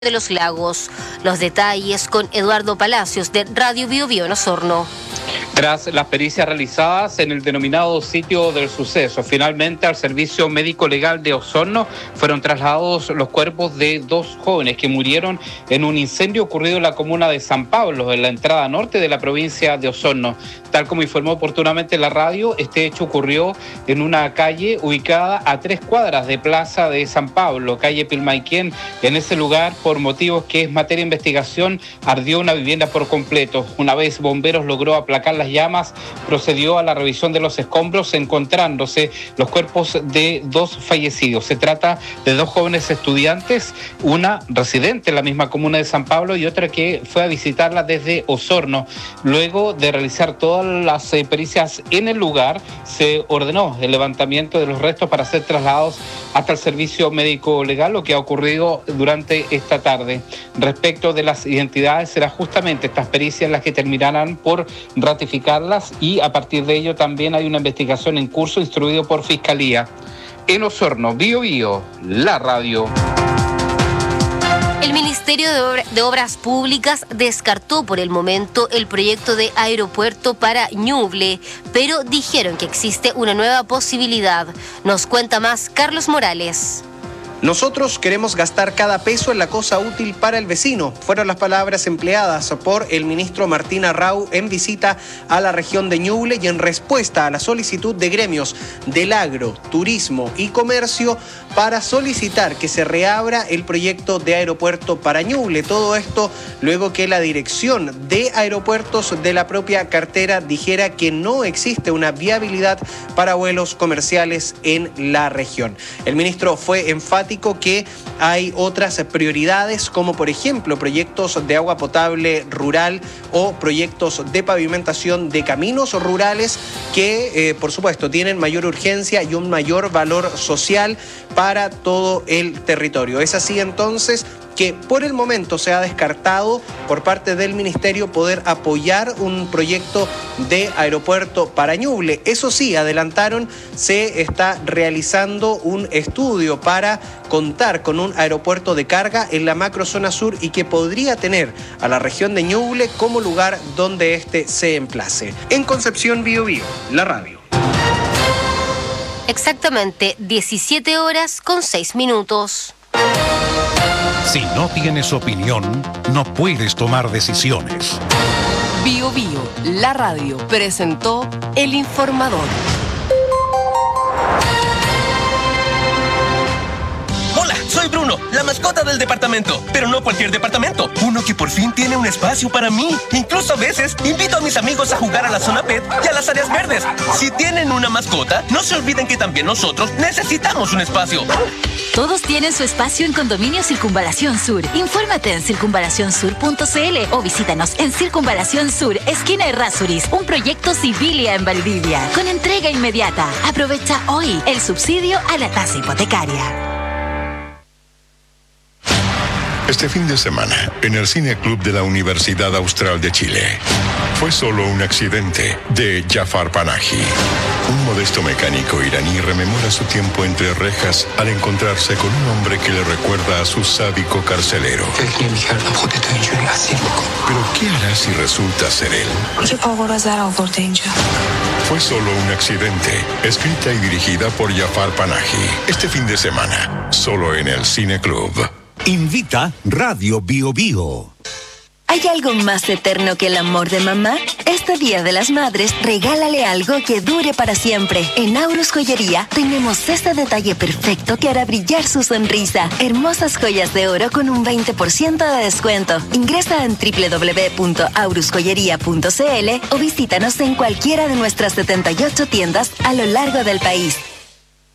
de los Lagos. Los detalles con Eduardo Palacios de Radio Bio Bio en Osorno. Tras las pericias realizadas en el denominado sitio del suceso, finalmente al Servicio Médico Legal de Osorno fueron trasladados los cuerpos de dos jóvenes que murieron en un incendio ocurrido en la comuna de San Pablo, en la entrada norte de la provincia de Osorno. Tal como informó oportunamente la radio, este hecho ocurrió en una calle ubicada a 3 cuadras de Plaza de San Pablo, calle Pilmaiquén. En ese lugar, por motivos que es materia de investigación, ardió una vivienda por completo. Una vez bomberos logró aplacar las llamas, procedió a la revisión de los escombros, encontrándose los cuerpos de dos fallecidos. Se trata de dos jóvenes estudiantes, una residente en la misma comuna de San Pablo y otra que fue a visitarla desde Osorno. Luego de realizar todas las pericias en el lugar, se ordenó el levantamiento de los restos para ser trasladados hasta el Servicio Médico Legal, lo que ha ocurrido durante esta tarde. Respecto de las identidades, será justamente estas pericias las que terminarán por ratificarlas y a partir de ello también hay una investigación en curso instruido por Fiscalía. En Osorno, Bio Bio, la radio. El Ministerio de Obras Públicas descartó por el momento el proyecto de aeropuerto para Ñuble, pero dijeron que existe una nueva posibilidad. Nos cuenta más Carlos Morales. Nosotros queremos gastar cada peso en la cosa útil para el vecino. Fueron las palabras empleadas por el ministro Martín Arrau en visita a la región de Ñuble y en respuesta a la solicitud de gremios del agro, turismo y comercio para solicitar que se reabra el proyecto de aeropuerto para Ñuble. Todo esto luego que la dirección de aeropuertos de la propia cartera dijera que no existe una viabilidad para vuelos comerciales en la región. El ministro fue enfático que hay otras prioridades como por ejemplo proyectos de agua potable rural o proyectos de pavimentación de caminos rurales que por supuesto tienen mayor urgencia y un mayor valor social para todo el territorio. Es así entonces que por el momento se ha descartado por parte del ministerio poder apoyar un proyecto de aeropuerto para Ñuble. Eso sí, adelantaron, se está realizando un estudio para contar con un aeropuerto de carga en la macrozona sur y que podría tener a la región de Ñuble como lugar donde este se emplace. En Concepción, Bio Bio, la radio. Exactamente 17 horas con 6 minutos. Si no tienes opinión, no puedes tomar decisiones. Bio Bio, la radio, presentó El Informador. Hola, soy Bruno, la mascota del departamento. Pero no cualquier departamento, uno que por fin tiene un espacio para mí. Incluso a veces invito a mis amigos a jugar a la zona pet y a las áreas verdes. Si tienen una mascota, no se olviden que también nosotros necesitamos un espacio. Todos tienen su espacio en Condominio Circunvalación Sur. Infórmate en circunvalacionsur.cl o visítanos en Circunvalación Sur, esquina Errázuriz, un proyecto Civilia en Valdivia, con entrega inmediata. Aprovecha hoy el subsidio a la tasa hipotecaria. Este fin de semana, en el Cine Club de la Universidad Austral de Chile, fue solo un accidente de Jafar Panahi. Un modesto mecánico iraní rememora su tiempo entre rejas al encontrarse con un hombre que le recuerda a su sádico carcelero. Pero ¿qué hará si resulta ser él? Fue solo un accidente, escrita y dirigida por Jafar Panahi. Este fin de semana, solo en el Cine Club. Invita Radio Bio Bio. ¿Hay algo más eterno que el amor de mamá? Este Día de las Madres, regálale algo que dure para siempre. En Aurus Joyería tenemos este detalle perfecto que hará brillar su sonrisa. Hermosas joyas de oro con un 20% de descuento. Ingresa en www.aurusjoyería.cl o visítanos en cualquiera de nuestras 78 tiendas a lo largo del país.